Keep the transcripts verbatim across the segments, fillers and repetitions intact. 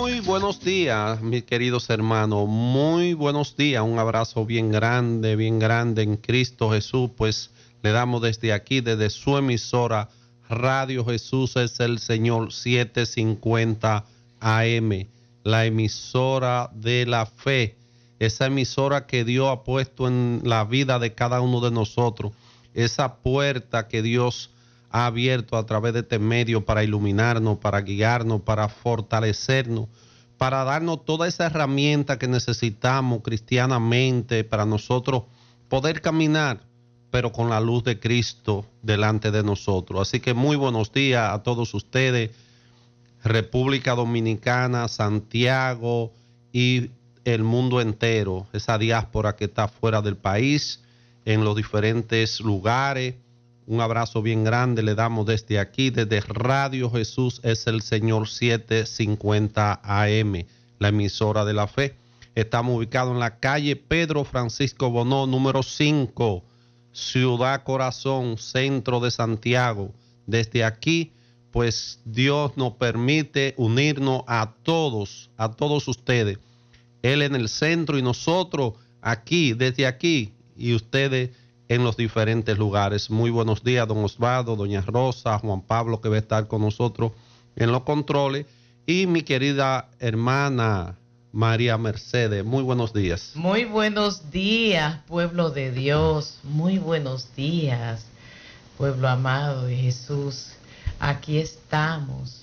Muy buenos días, mis queridos hermanos, muy buenos días, un abrazo bien grande, bien grande en Cristo Jesús, pues le damos desde aquí, desde su emisora Radio Jesús es el Señor setecientos cincuenta A M, la emisora de la fe, esa emisora que Dios ha puesto en la vida de cada uno de nosotros, esa puerta que Dios ha abierto a través de este medio para iluminarnos, para guiarnos, para fortalecernos, para darnos toda esa herramienta que necesitamos cristianamente para nosotros poder caminar, pero con la luz de Cristo delante de nosotros. Así que muy buenos días a todos ustedes, República Dominicana, Santiago y el mundo entero, esa diáspora que está fuera del país, en los diferentes lugares. Un abrazo bien grande le damos desde aquí, desde Radio Jesús es el Señor setecientos cincuenta A M, la emisora de la fe. Estamos ubicados en la calle Pedro Francisco Bonó, número cinco, Ciudad Corazón, centro de Santiago. Desde aquí, pues Dios nos permite unirnos a todos, a todos ustedes. Él en el centro y nosotros aquí, desde aquí, y ustedes en los diferentes lugares. Muy buenos días, don Osvaldo, doña Rosa, Juan Pablo, que va a estar con nosotros en los controles, y mi querida hermana María Mercedes. Muy buenos días. Muy buenos días, pueblo de Dios. Muy buenos días, pueblo amado de Jesús. Aquí estamos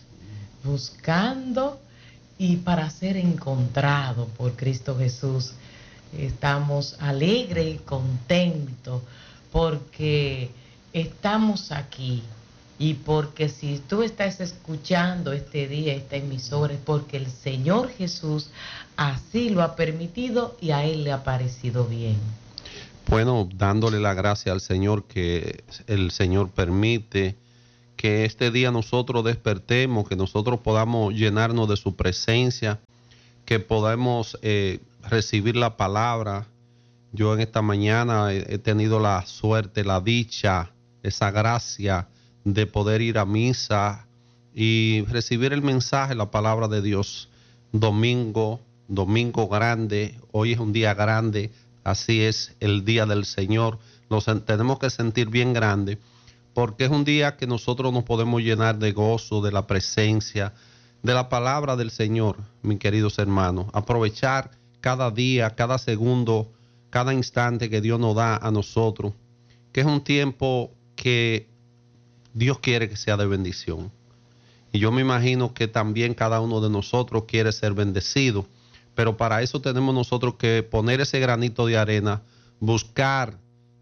buscando y para ser encontrado por Cristo Jesús. Estamos alegres y contentos porque estamos aquí, y porque si tú estás escuchando este día, esta emisora, es porque el Señor Jesús así lo ha permitido y a Él le ha parecido bien. Bueno, dándole la gracia al Señor que el Señor permite que este día nosotros despertemos, que nosotros podamos llenarnos de su presencia, que podamos eh, recibir la palabra. Yo en esta mañana he, he tenido la suerte, la dicha, esa gracia de poder ir a misa y recibir el mensaje, la palabra de Dios. Domingo, domingo grande, hoy es un día grande, así es el día del Señor. Nos tenemos que sentir bien grande porque es un día que nosotros nos podemos llenar de gozo, de la presencia, de la palabra del Señor, mis queridos hermanos. Aprovechar cada día, cada segundo, cada instante que Dios nos da a nosotros, que es un tiempo que Dios quiere que sea de bendición. Y yo me imagino que también cada uno de nosotros quiere ser bendecido, pero para eso tenemos nosotros que poner ese granito de arena, buscar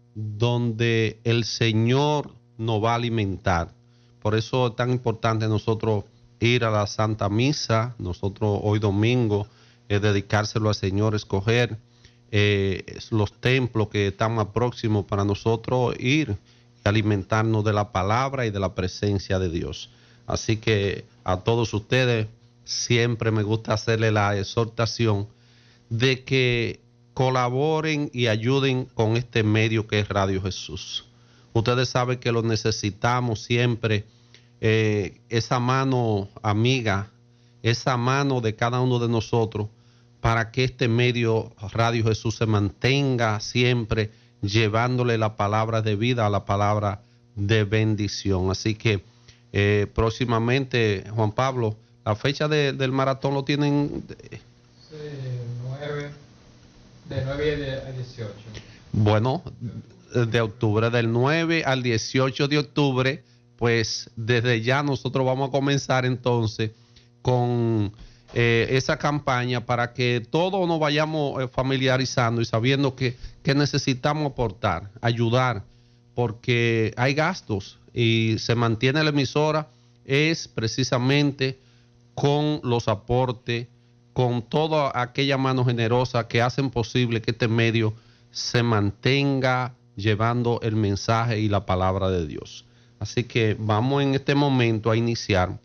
donde el Señor nos va a alimentar. Por eso es tan importante nosotros ir a la Santa Misa. Nosotros hoy domingo es eh, dedicárselo al Señor, escoger eh, los templos que están más próximos para nosotros ir y alimentarnos de la palabra y de la presencia de Dios. Así que a todos ustedes siempre me gusta hacerle la exhortación de que colaboren y ayuden con este medio que es Radio Jesús. Ustedes saben que lo necesitamos siempre. Eh, esa mano amiga, esa mano de cada uno de nosotros, para que este medio Radio Jesús se mantenga siempre llevándole la palabra de vida a la palabra de bendición. Así que eh, próximamente, Juan Pablo, la fecha de, del maratón lo tienen... Sí, nueve, de nueve a dieciocho. Bueno, de octubre, del nueve al dieciocho de octubre. Pues desde ya nosotros vamos a comenzar entonces con eh, esa campaña para que todos nos vayamos eh, familiarizando y sabiendo que, que necesitamos aportar, ayudar, porque hay gastos y se mantiene la emisora es precisamente con los aportes, con toda aquella mano generosa que hacen posible que este medio se mantenga llevando el mensaje y la palabra de Dios. Así que vamos en este momento a iniciar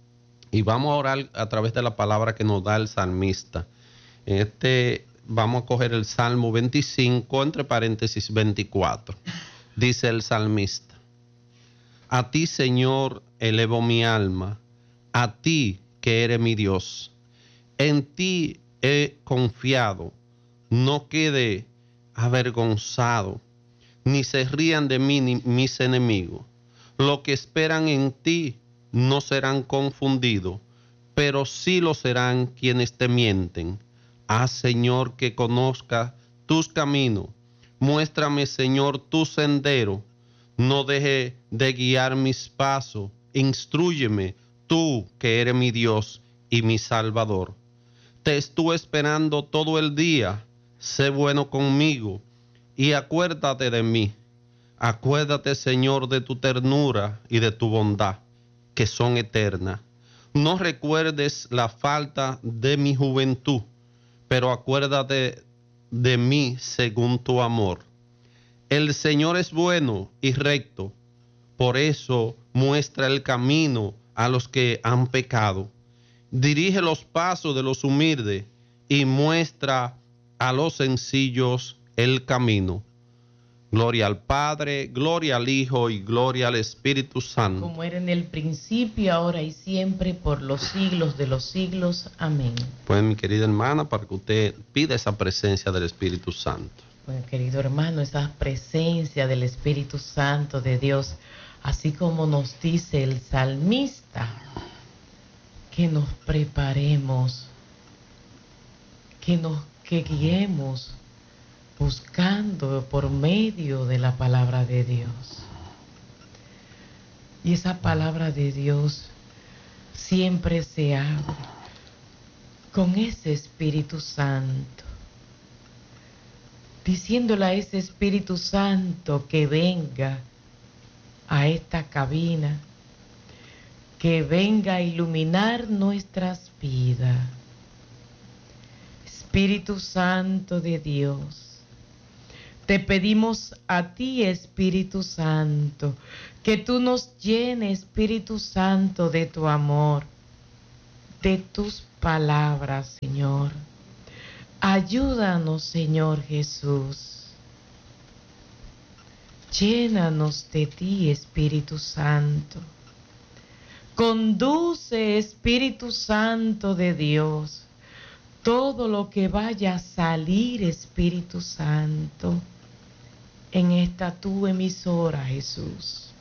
y vamos a orar a través de la palabra que nos da el salmista. En este vamos a coger el Salmo veinticinco, entre paréntesis veinticuatro. Dice el salmista: a ti, Señor, elevo mi alma, a ti que eres mi Dios. En ti he confiado, no quede avergonzado, ni se rían de mí ni mis enemigos. Los que esperan en ti no serán confundidos, pero sí lo serán quienes te mienten. Haz, Señor, que conozca tus caminos. Muéstrame, Señor, tu sendero. No deje de guiar mis pasos. Instrúyeme, tú que eres mi Dios y mi Salvador. Te estuve esperando todo el día. Sé bueno conmigo y acuérdate de mí. Acuérdate, Señor, de tu ternura y de tu bondad, que son eternas. No recuerdes la falta de mi juventud, pero acuérdate de mí según tu amor. El Señor es bueno y recto, por eso muestra el camino a los que han pecado. Dirige los pasos de los humildes y muestra a los sencillos el camino. Gloria al Padre, gloria al Hijo y gloria al Espíritu Santo. Como era en el principio, ahora y siempre, por los siglos de los siglos. Amén. Pues mi querida hermana, para que usted pida esa presencia del Espíritu Santo. Bueno, querido hermano, esa presencia del Espíritu Santo de Dios, así como nos dice el salmista, que nos preparemos, que nos que guiemos, buscando por medio de la palabra de Dios. Y esa palabra de Dios siempre se abre con ese Espíritu Santo, diciéndole a ese Espíritu Santo que venga a esta cabina, que venga a iluminar nuestras vidas. Espíritu Santo de Dios, te pedimos a ti, Espíritu Santo, que tú nos llenes, Espíritu Santo, de tu amor, de tus palabras, Señor. Ayúdanos, Señor Jesús. Llénanos de ti, Espíritu Santo. Conduce, Espíritu Santo de Dios, todo lo que vaya a salir, Espíritu Santo, en esta tu emisora, Jesús.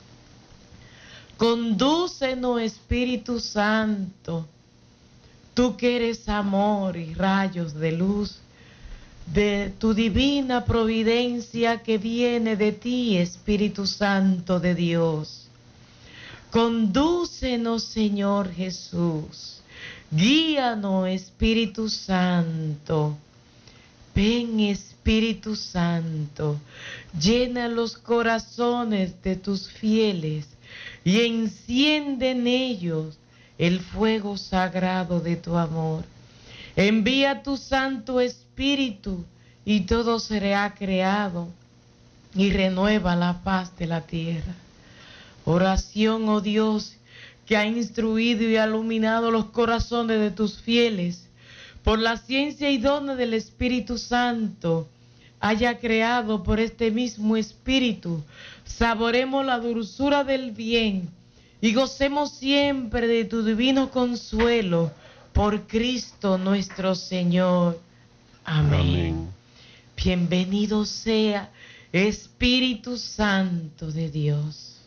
Condúcenos, Espíritu Santo, tú que eres amor y rayos de luz, de tu divina providencia que viene de ti, Espíritu Santo de Dios. Condúcenos, Señor Jesús. Guíanos, Espíritu Santo. Ven, Espíritu Santo, llena los corazones de tus fieles y enciende en ellos el fuego sagrado de tu amor. Envía tu Santo Espíritu y todo será creado y renueva la paz de la tierra. Oración, oh Dios, que ha instruido y iluminado los corazones de tus fieles, por la ciencia y dones del Espíritu Santo, haya creado por este mismo Espíritu, saboremos la dulzura del bien y gocemos siempre de tu divino consuelo, por Cristo nuestro Señor. Amén. Amén. Bienvenido sea Espíritu Santo de Dios.